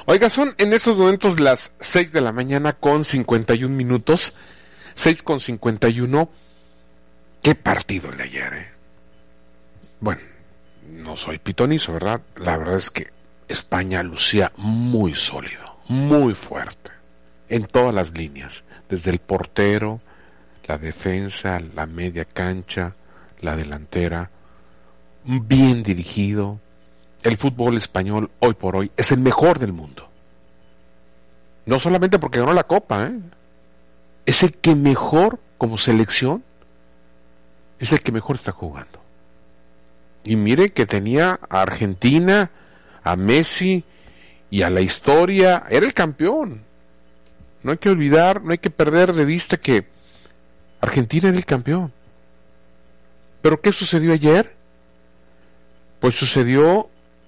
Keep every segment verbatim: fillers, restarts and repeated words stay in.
Oiga, son en estos momentos las seis de la mañana con cincuenta y un minutos, seis con cincuenta y uno. Qué partido el de ayer, ¿eh? Bueno, no soy pitonizo, ¿verdad? La verdad es que España lucía muy sólido, muy fuerte, en todas las líneas, desde el portero, la defensa, la media cancha, la delantera, bien dirigido. El fútbol español hoy por hoy es el mejor del mundo. No solamente porque ganó la Copa, ¿eh? Es el que mejor, como selección, es el que mejor está jugando. Y mire que tenía a Argentina, a Messi y a la historia. Era el campeón. No hay que olvidar, no hay que perder de vista que Argentina era el campeón. ¿Pero qué sucedió ayer? Pues sucedió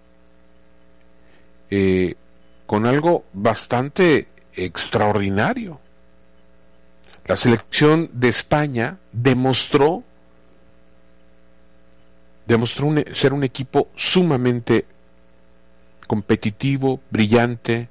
Eh, con algo bastante extraordinario. La selección de España demostró demostró un, ser un equipo sumamente competitivo, brillante,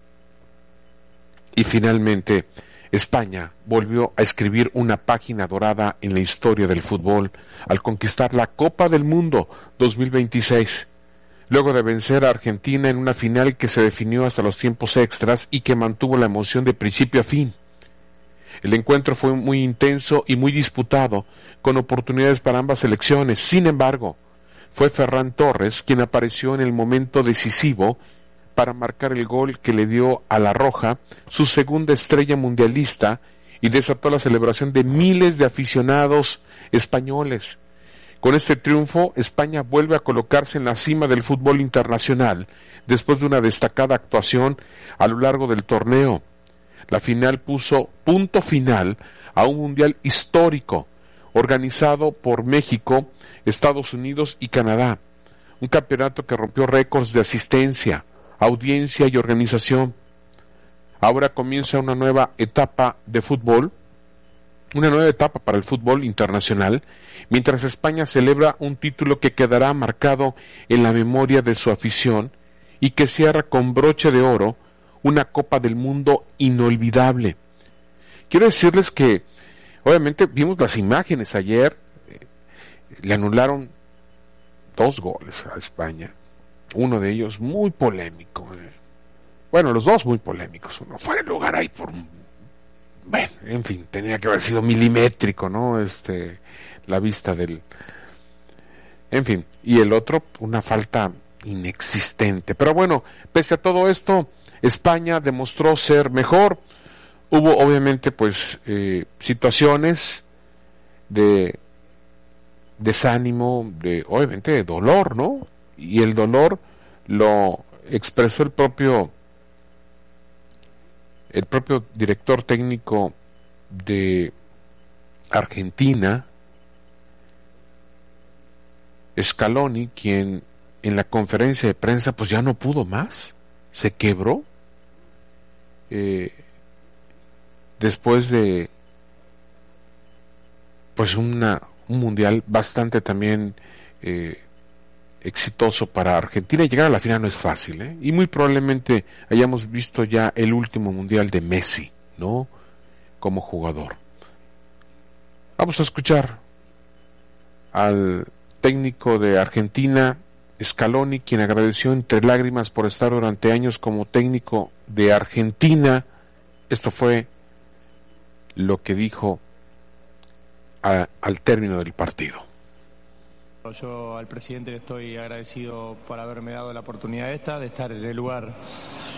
y finalmente España volvió a escribir una página dorada en la historia del fútbol al conquistar la Copa del Mundo dos mil veintiséis. Luego de vencer a Argentina en una final que se definió hasta los tiempos extras y que mantuvo la emoción de principio a fin. El encuentro fue muy intenso y muy disputado, con oportunidades para ambas selecciones. Sin embargo, fue Ferran Torres quien apareció en el momento decisivo para marcar el gol que le dio a la Roja su segunda estrella mundialista y desató la celebración de miles de aficionados españoles. Con este triunfo, España vuelve a colocarse en la cima del fútbol internacional después de una destacada actuación a lo largo del torneo. La final puso punto final a un mundial histórico organizado por México, Estados Unidos y Canadá. Un campeonato que rompió récords de asistencia, audiencia y organización. Ahora comienza una nueva etapa de fútbol, una nueva etapa para el fútbol internacional, mientras España celebra un título que quedará marcado en la memoria de su afición y que cierra con broche de oro una Copa del Mundo inolvidable. Quiero decirles que, obviamente, vimos las imágenes ayer, eh, le anularon dos goles a España, uno de ellos muy polémico. Eh. Bueno, los dos muy polémicos, uno fuera de lugar ahí por un... Bueno, en fin, tenía que haber sido milimétrico, ¿no? Este, la vista del... En fin, y el otro, una falta inexistente. Pero bueno, pese a todo esto, España demostró ser mejor. Hubo obviamente pues eh, situaciones de desánimo, de obviamente de dolor, ¿no? Y el dolor lo expresó el propio el propio director técnico de Argentina, Scaloni, quien en la conferencia de prensa pues ya no pudo más, se quebró eh, después de pues una, un mundial bastante también eh, exitoso para Argentina. Y llegar a la final no es fácil, ¿eh? Y muy probablemente hayamos visto ya el último mundial de Messi, ¿no? Como jugador. Vamos a escuchar al técnico de Argentina, Scaloni, quien agradeció entre lágrimas por estar durante años como técnico de Argentina. Esto fue lo que dijo a, al término del partido. Yo al presidente le estoy agradecido por haberme dado la oportunidad esta de estar en el lugar